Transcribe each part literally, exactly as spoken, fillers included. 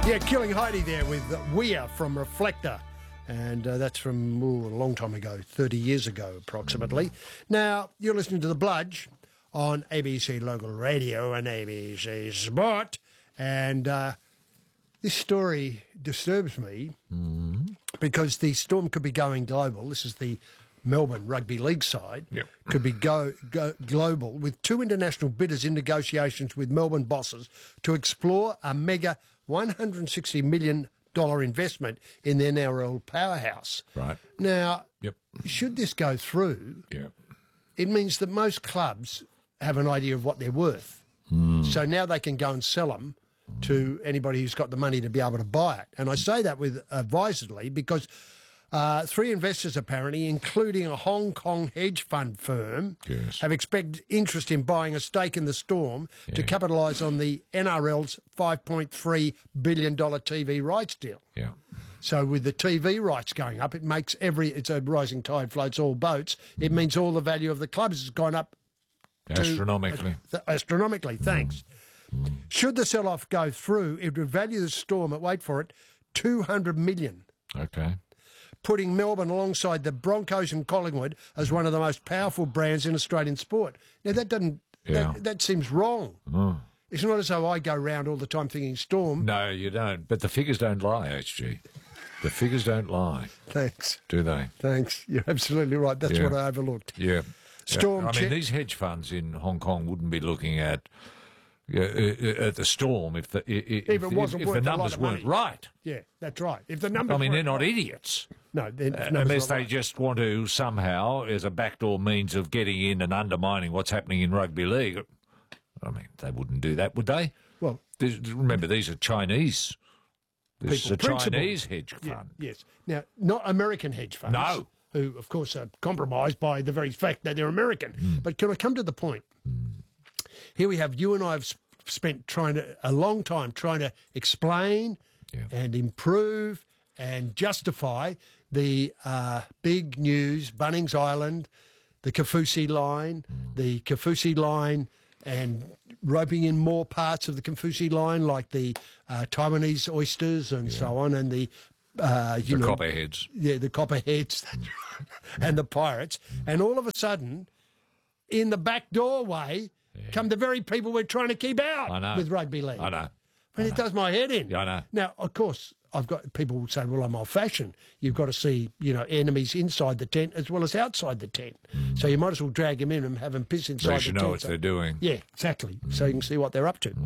Yeah, Killing Heidi there with Weir from Reflector. And uh, that's from ooh, a long time ago, thirty years ago approximately. Now, you're listening to The Bludge on A B C Local Radio and A B C Sport. And uh, this story disturbs me mm. because the Storm could be going global. This is the Melbourne Rugby League side. Yep. Could be go, go global with two international bidders in negotiations with Melbourne bosses to explore a mega one hundred sixty million dollars investment in their N R L powerhouse. Right. Now, Yep. should this go through, Yep. it means that most clubs have an idea of what they're worth. Mm. So now they can go and sell them to anybody who's got the money to be able to buy it. And I say that with advisedly because uh, three investors apparently, including a Hong Kong hedge fund firm, Yes. have expressed interest in buying a stake in the Storm Yeah. to capitalise on the N R L's five point three billion dollars T V rights deal. Yeah. So with the T V rights going up, it makes every, it's a rising tide floats all boats. It means all the value of the clubs has gone up to- Astronomically. uh, astronomically, thanks. Should the sell-off go through, it would value the Storm at, wait for it, two hundred million dollars, Okay. putting Melbourne alongside the Broncos and Collingwood as one of the most powerful brands in Australian sport. Now, that doesn't, Yeah. that, that seems wrong. Oh. It's not as though I go round all the time thinking Storm. No, you don't. But the figures don't lie, H G. The figures don't lie, Thanks. do they? Thanks. You're absolutely right. That's Yeah. what I overlooked. Yeah. Storm Yeah. I che- mean, these hedge funds in Hong Kong wouldn't be looking at uh, uh, at the Storm if the if, If it wasn't if, worth if the a lot numbers of weren't money. right. Yeah, that's right. If the numbers I mean, they're weren't not right- idiots. No, they're Uh, numbers unless not they right. just want to somehow, as a backdoor means of getting in and undermining what's happening in rugby league. I mean, they wouldn't do that, would they? Well, This, remember, these are Chinese. This People, is a principals. Chinese hedge yeah, fund. yes. Now, not American hedge funds. No. Who, of course, are compromised by the very fact that they're American. Mm. But can I come to the point? Mm. Here we have, you and I have sp- spent trying to, a long time trying to explain Yeah. and improve and justify the uh, big news, Bunnings Island, the Kafusi line, Mm. the Kafusi line, and roping in more parts of the Kafusi line, like the uh, Taiwanese oysters and so on, and the uh, you The know, copperheads. yeah, the copperheads and the pirates, and all of a sudden, in the back doorway, come the very people we're trying to keep out I know. with rugby league. I know. I mean, it does my head in. Yeah, I know. Now, of course, I've got people say, well, I'm old-fashioned. You've got to see, you know, enemies inside the tent as well as outside the tent. So you might as well drag them in and have them piss inside They the should tent. know what So- they're doing. Yeah, exactly. So you can see what they're up to.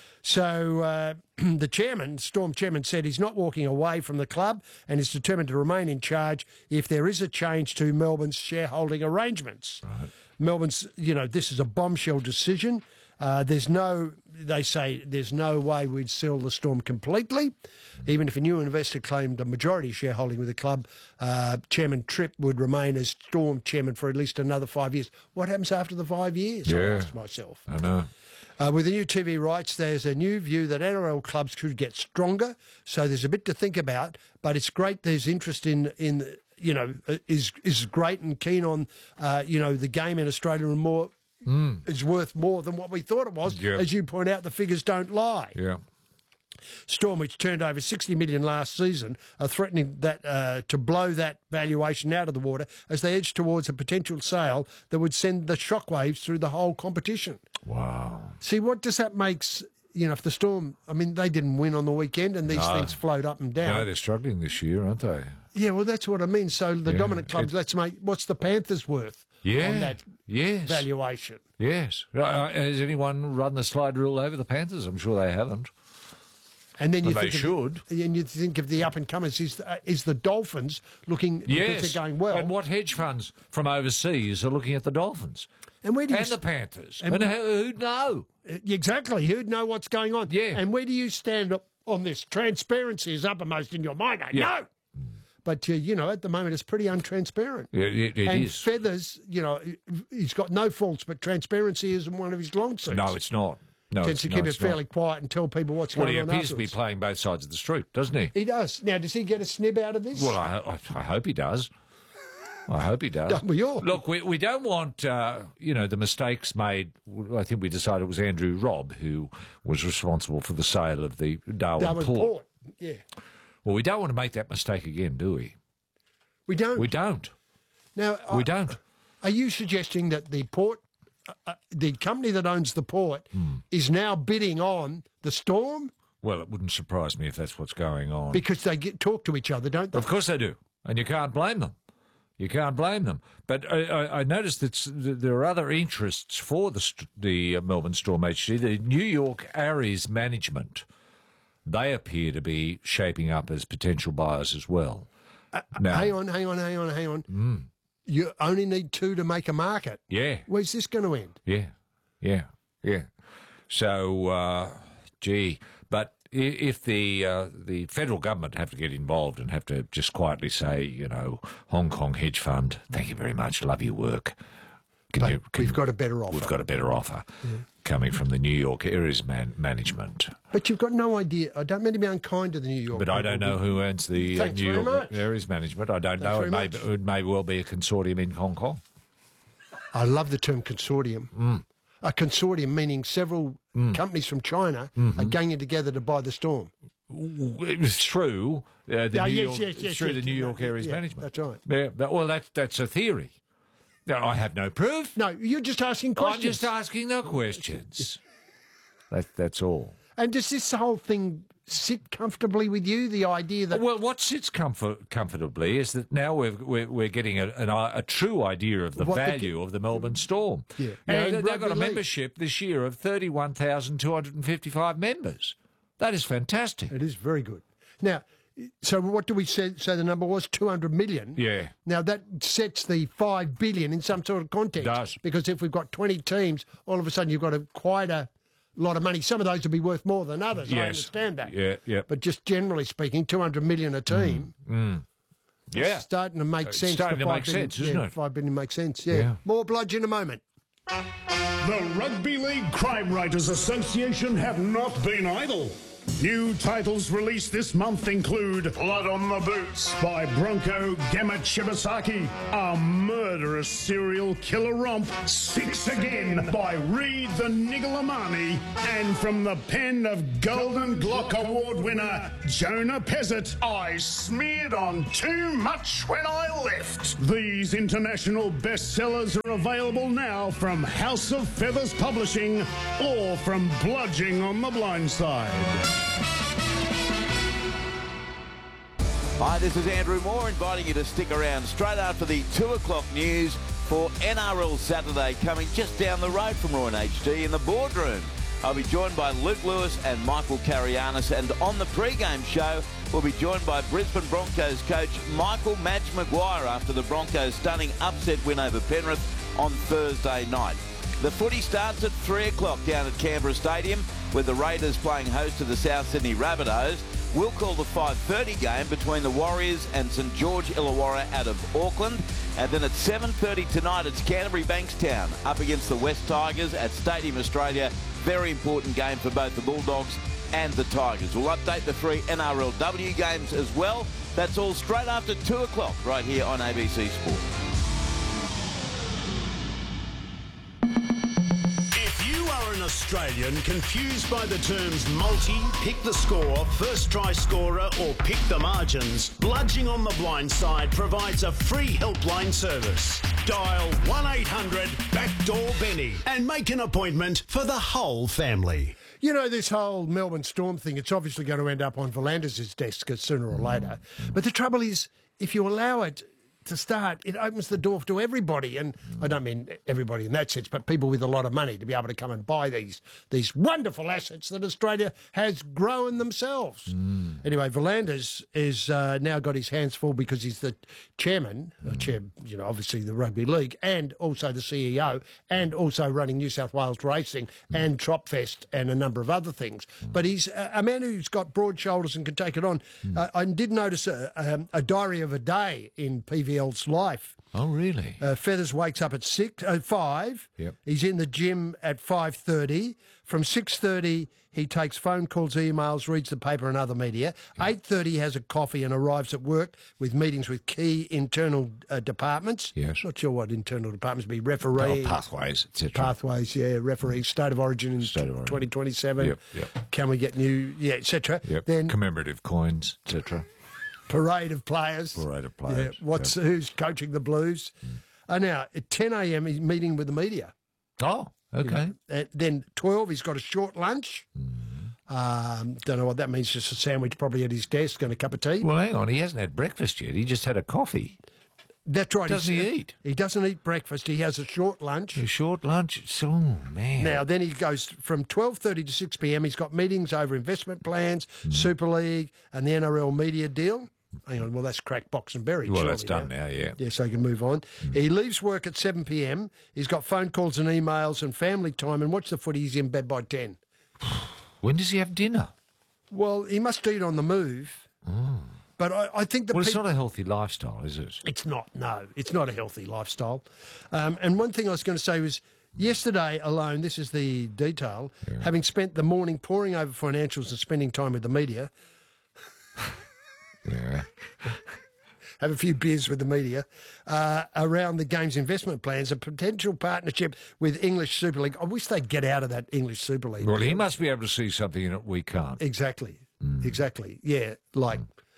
So uh, the chairman, Storm chairman, said he's not walking away from the club and is determined to remain in charge if there is a change to Melbourne's shareholding arrangements. Right. Melbourne's, you know, this is a bombshell decision. Uh, there's no, they say, there's no way we'd sell the Storm completely. Even if a new investor claimed a majority shareholding with the club, uh, Chairman Tripp would remain as Storm chairman for at least another five years. What happens after the five years? I Yeah. asked myself. I know. Uh, with the new T V rights, there's a new view that N R L clubs could get stronger. So there's a bit to think about, but it's great there's interest in, in you know, uh, is is great and keen on, uh, you know, the game in Australia and more Mm. is worth more than what we thought it was. Yeah. As you point out, the figures don't lie. Yeah. Storm, which turned over sixty million dollars last season, are threatening that uh, to blow that valuation out of the water as they edge towards a potential sale that would send the shockwaves through the whole competition. Wow. See, what does that make, you know, if the Storm, I mean, they didn't win on the weekend and these No. things float up and down. No, they're struggling this year, aren't they? Yeah, well, that's what I mean. So the Yeah, dominant clubs, it- let's make, what's the Panthers worth Yeah. on that Yes. valuation? Yes. Uh, has anyone run the slide rule over the Panthers? I'm sure they haven't. And then you But they think should. Of, and you think of the up and comers. Is uh, is the Dolphins looking because Yes. they're going well? And what hedge funds from overseas are looking at the Dolphins? And where do you And the s- Panthers. and- And, who- who'd know? exactly? Who'd know what's going on? Yeah. And where do you stand up on this? Transparency is uppermost in your mind. eh? Yeah. No. But uh, you know, at the moment, it's pretty untransparent. Yeah, it, it and is. Feathers, you know, he's got no faults, but transparency isn't one of his long suits. No, it's not. No, Tends it's, to no, keep it it's not. fairly quiet and tell people what's Well, going he on appears to be afterwards. playing both sides of the street, doesn't he? He does. Now, does he get a snib out of this? Well, I, I, I hope he does. I hope he does. Don't we all? Look, we, we don't want, uh, you know, the mistakes made. I think we decided it was Andrew Robb who was responsible for the sale of the Darwin, Darwin Port. Port. Yeah. Well, we don't want to make that mistake again, do we? We don't. We don't. Now, We I- don't. Are you suggesting that the port, uh, uh, the company that owns the port, is now bidding on the Storm Well, it wouldn't surprise me if that's what's going on. because they get talk to each other, don't they? Of course they do, and you can't blame them. You can't blame them. But I, I, I noticed that s- th- there are other interests for the st- the uh, Melbourne Storm H C. The New York Aries management, they appear to be shaping up as potential buyers as well. Now, Hang on, hang on, hang on, hang on. You only need two to make a market. yeah, Where's this going to end? yeah, yeah, yeah. So, uh, gee, but i- if the uh, the federal government have to get involved and have to just quietly say, you know, Hong Kong hedge fund, thank you very much, love your work. Can But you, can we've got a better offer. We've got a better offer coming from the New York Aries man- management. But you've got no idea. I don't mean to be unkind to the New York. But I don't people. know who owns the uh, Thanks New very York much. Aries management. I don't know. very It may, much. it may well be a consortium in Hong Kong. I love the term consortium. Mm. A consortium meaning several companies from China Mm-hmm. are ganging together to buy the Storm. It was through uh, the Yeah, New yes, York, yes, yes, through yes, the New yeah, York Aries yeah, management. that's right. Yeah, that, well, that, that's a theory. Now, I have no proof. No, you're just asking I'm questions. just asking the questions. That, that's all. And does this whole thing sit comfortably with you? The idea that Well, what sits comfort, comfortably is that now we're we're, we're getting a, an, a true idea of the What the- value of the Melbourne Storm. Yeah. You know, And they- they've got a rugby league. membership this year of thirty-one thousand two hundred fifty-five members. That is fantastic. it is very good. Now, so what do we say? Say the number was two hundred million. Yeah. Now that sets the five billion in some sort of context. Does. Because if we've got twenty teams, all of a sudden you've got a quite a lot of money. Some of those will be worth more than others. I Yes. understand that. Yeah, yeah. But just generally speaking, two hundred million a team. Yeah. Starting to make It's sense. starting the to five make billion- sense, isn't yeah, it? Five billion makes sense. Yeah. Yeah. More bludge in a moment. The Rugby League Crime Writers Association have not been idle. New titles released this month include Blood on the Boots by Bronco Gamma Shibasaki, a murderous serial killer romp, Six Again by Reed the Nigalamani, and from the pen of Golden Glock Award winner Jonah Pezzett, I smeared on too much when I left. These international bestsellers are available now from House of Feathers Publishing or from Bludging on the Blind Side. Hi, this is Andrew Moore inviting you to stick around straight after the two o'clock news for N R L Saturday coming just down the road from Roy and H D in the boardroom. I'll be joined by Luke Lewis and Michael Carianis, and on the pre-game show we'll be joined by Brisbane Broncos coach Michael Madge Maguire after the Broncos' stunning upset win over Penrith on Thursday night. The footy starts at three o'clock down at Canberra Stadium with the Raiders playing host to the South Sydney Rabbitohs. We'll call the five thirty game between the Warriors and St George Illawarra out of Auckland. And then at seven thirty tonight, it's Canterbury Bankstown up against the West Tigers at Stadium Australia. Very important game for both the Bulldogs and the Tigers. We'll update the three N R L W games as well. That's all straight after two o'clock right here on A B C Sport. If you are an Australian confused by the terms multi, pick the score, first try scorer or pick the margins, Bludging on the Blind Side provides a free helpline service. Dial one eight hundred Backdoor Benny and make an appointment for the whole family. You know, this whole Melbourne Storm thing, it's obviously going to end up on Volandis' desk sooner or later. But the trouble is, if you allow it to start, it opens the door to everybody. And I don't mean everybody in that sense, but people with a lot of money to be able to come and buy these these wonderful assets that Australia has grown themselves. Mm. Anyway, Volandis is uh, now got his hands full because he's the chairman, mm. uh, chair, you know, obviously the Rugby League, and also the C E O, and also running New South Wales Racing mm. and Tropfest and a number of other things. Mm. But he's a, a man who's got broad shoulders and can take it on. Mm. Uh, I did notice a, um, a diary of a day in P V L's life Oh, really? Uh, Feathers wakes up at six, uh, five. Yep. He's in the gym at five thirty. From six thirty, he takes phone calls, emails, reads the paper and other media. eight thirty, has a coffee and arrives at work with meetings with key internal uh, departments. Yes. Not sure what internal departments be. Referee, Oh, pathways, et cetera. pathways, yeah. Referee, state of origin in State of origin. twenty twenty-seven. Yep, yep. Can we get new, yeah, et cetera. Yep. Then Commemorative coins, et cetera. parade of players. Parade of players, Yeah. What's who's coaching the Blues? Mm. Uh, now at ten a m he's meeting with the media. Oh, okay. You know, uh, then twelve he's got a short lunch. Mm. Um, don't know what that means. Just a sandwich, probably at his desk, and a cup of tea. Well, hang on. He hasn't had breakfast yet. He just had a coffee. That's right. Doesn't He's- he eat? He doesn't eat breakfast. He has a short lunch. A short lunch. Oh, man. Now, then he goes from twelve thirty to six p m. He's got meetings over investment plans, Mm. Super League, and the N R L media deal. Hang on, well, that's crack, box and berry. Well, surely that's done now, yeah. Yeah, so he can move on. He leaves work at seven p m. He's got phone calls and emails and family time, and watch the footy. He's in bed by ten. When does he have dinner? Well, he must eat on the move. But I, I think the Well, it's peop- not a healthy lifestyle, is it? It's not, no. It's not a healthy lifestyle. Um, and one thing I was going to say was yesterday alone, this is the detail, having spent the morning poring over financials and spending time with the media, Yeah. have a few beers with the media, uh, around the game's investment plans, a potential partnership with English Super League. I wish they'd get out of that English Super League. Well, he must be able to see something in it we can't. Exactly. Exactly. Yeah, like,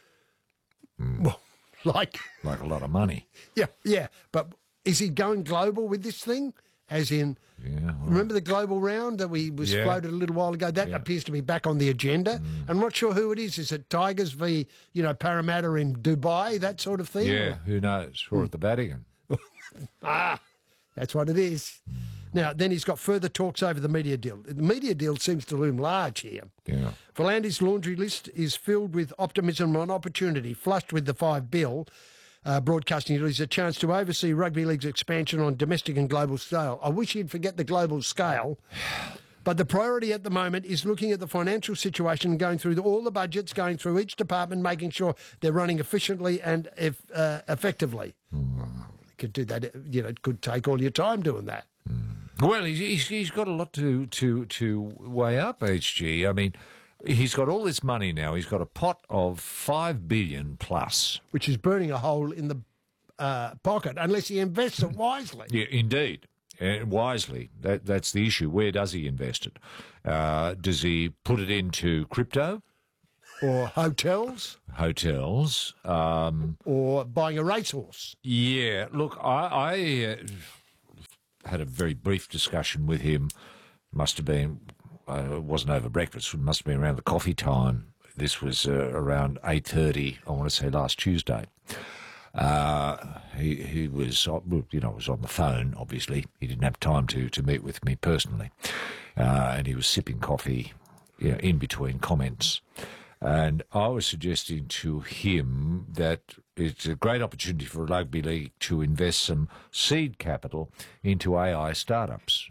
well, like, Like a lot of money. yeah, yeah. But is he going global with this thing? As in, Yeah. well, remember the global round that we was Yeah. floated a little while ago? That Yeah. appears to be back on the agenda. I'm not sure who it is. Is it Tigers v, you know, Parramatta in Dubai, that sort of thing? yeah, who knows? Or at the Vatican. Ah, that's what it is. Now, then he's got further talks over the media deal. The media deal seems to loom large here. Yeah. Volandi's laundry list is filled with optimism and opportunity, flushed with the five bill. Uh, broadcasting is a chance to oversee rugby league's expansion on domestic and global scale. I wish he'd forget the global scale, but the priority at the moment is looking at the financial situation and going through the, all the budgets, going through each department, making sure they're running efficiently and if, uh, effectively. Could do that, you know, it could take all your time doing that. Well, he's, he's, he's got a lot to, to, to weigh up, H G. I mean, he's got all this money now. He's got a pot of five billion plus. Which is burning a hole in the uh, pocket unless he invests it wisely. Yeah, indeed. Uh, wisely. That, that's the issue. Where does he invest it? Uh, does he put it into crypto, Or hotels, hotels? Um, or buying a racehorse. yeah. Look, I, I uh, had a very brief discussion with him. Must have been, uh, it wasn't over breakfast. It must have been around the coffee time. This was uh, around eight thirty, I want to say last Tuesday. Uh, he he was, on- you know, was on the phone, obviously. He didn't have time to, to meet with me personally. Uh, and he was sipping coffee, you know, in between comments. And I was suggesting to him that it's a great opportunity for a rugby league to invest some seed capital into A I startups.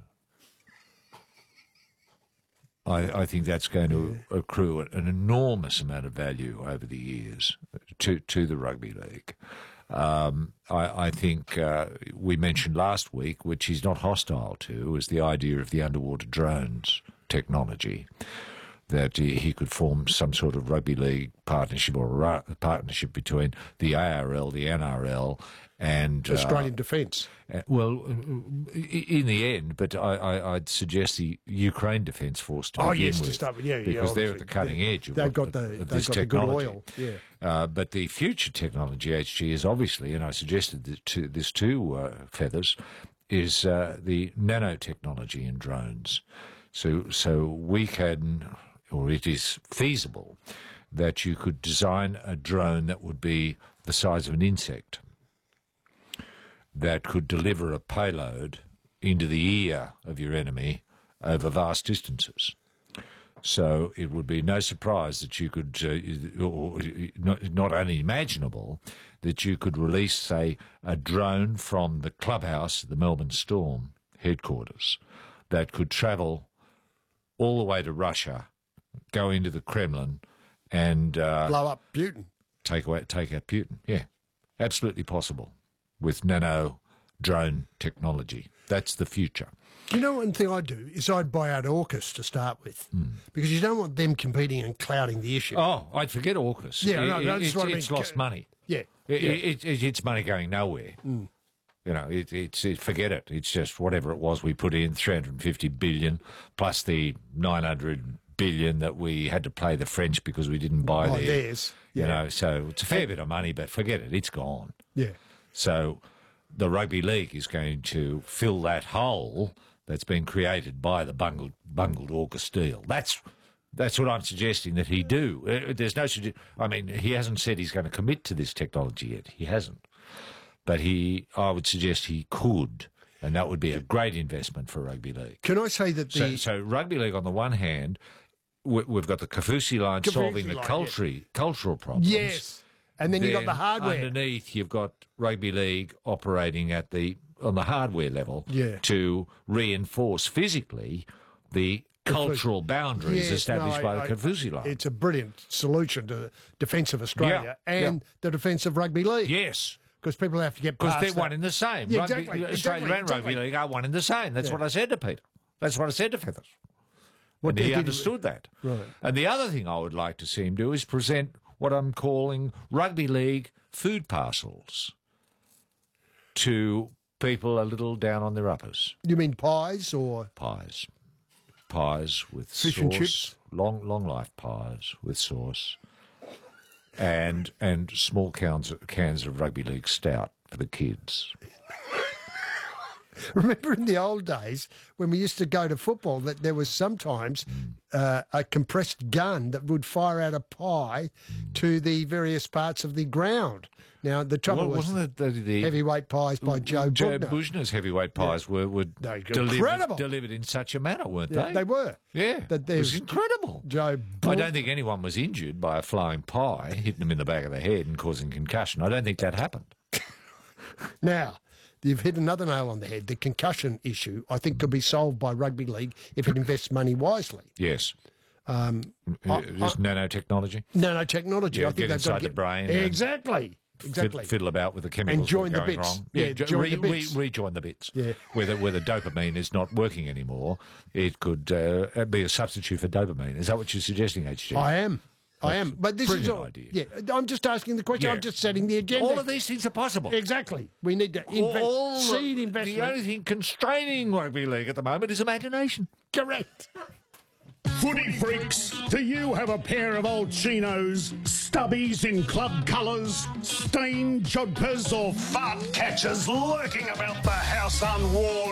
I, I think that's going to accrue an enormous amount of value over the years to, to the rugby league. Um, I, I think uh, we mentioned last week, which he's not hostile to, is the idea of the underwater drones technology, that he, he could form some sort of rugby league partnership or a ru- partnership between the A R L, the N R L, and uh, Australian Defence. uh, well, uh, i- in the end, but I, I, I'd suggest the Ukraine Defence Force to Oh, begin yes, to with, start with, yeah, yeah, because they're at the obviously. cutting Yeah. edge of, They've what- got the- of they've this got the good technology. oil, yeah. Uh, but the future technology, H G, is obviously, and I suggested this to, this to uh, Feathers, is uh, the nanotechnology in drones. So, so we can, or it is feasible, that you could design a drone that would be the size of an insect, that could deliver a payload into the ear of your enemy over vast distances. So it would be no surprise that you could, uh, or not, not unimaginable, that you could release, say, a drone from the clubhouse at the Melbourne Storm headquarters that could travel all the way to Russia, go into the Kremlin, and uh, Blow up Putin. take away, take out Putin. Yeah, absolutely possible. with nano drone technology. That's the future. You know, one thing I'd do is I'd buy out AUKUS to start with, because you don't want them competing and clouding the issue. Oh, I'd forget AUKUS. Yeah, no, It- no, it- that's it's, what I mean. it's lost money. Yeah, It, yeah. it, it, it's money going nowhere. Mm. You know, it, it's it, forget it. It's just whatever it was we put in, three hundred fifty billion plus the nine hundred billion that we had to pay the French because we didn't buy Oh, their, theirs. You Yeah. know, so it's a fair bit of money, but forget it. It's gone. Yeah. So the rugby league is going to fill that hole that's been created by the bungled, bungled AUKUS deal. That's that's what I'm suggesting that he do. Uh, There's no. sugge- I mean, he hasn't said he's going to commit to this technology yet. He hasn't, but he. I would suggest he could, and that would be a great investment for rugby league. Can I say that the... So, so rugby league on the one hand, we- we've got the Kafusi line Kafusi solving the line, yeah. culture, cultural problems. Yes. And then, you got the hardware. Underneath, you've got rugby league operating at the on the hardware level Yeah. to reinforce physically the cultural boundaries Yes, established no, by I- the Kafusi line. It's a brilliant solution to the defence of Australia Yeah, and yeah. the defence of rugby league. yes, Because people have to get because past they're that. one in the same. Yeah, Rugby- exactly, Australia exactly, and rugby exactly. league are one in the same. That's Yeah. what I said to Peter. That's what I said to Feathers. What and they he did- understood that. Right. And the other thing I would like to see him do is present what I'm calling rugby league food parcels to people a little down on their uppers. You mean pies or... Pies. Pies with Fish sauce. and chips? Long, long life pies with sauce. And and small cans, cans of rugby league stout for the kids. Remember in the old days when we used to go to football that there was sometimes uh, a compressed gun that would fire out a pie to the various parts of the ground. Now, the trouble Well, was wasn't it the, the heavyweight pies by Joe Joe Buckner. Bushner's heavyweight pies were, were They were delivered, incredible. delivered in such a manner, weren't Yeah, they? they were. Yeah, That it there's was incredible. Joe I Buck- don't think anyone was injured by a flying pie hitting them in the back of the head and causing concussion. I don't think that happened. Now, you've hit another nail on the head. The concussion issue, I think, could be solved by rugby league if it invests money wisely. Yes. Um, Uh, This nanotechnology. nanotechnology, Yeah, I think get they've inside got to the get, brain and Exactly. Exactly. Fid- fiddle about with the chemicals join that are the going bits. wrong. Yeah, jo- join the re- re- bits. rejoin the bits. Yeah. Where the, where the dopamine is not working anymore, it could uh, be a substitute for dopamine. Is that what you're suggesting, H G? I am. I That's am. But this is brilliant all, idea. Yeah, I'm just asking the question. Yeah. I'm just setting the agenda. All of these things are possible. Exactly. We need to invest, All seed the, investment. the only thing constraining rugby league at the moment is imagination. Correct. Footy freaks, do you have a pair of old chinos, stubbies in club colours, stained jodhpurs or fart catchers lurking about the house unworn?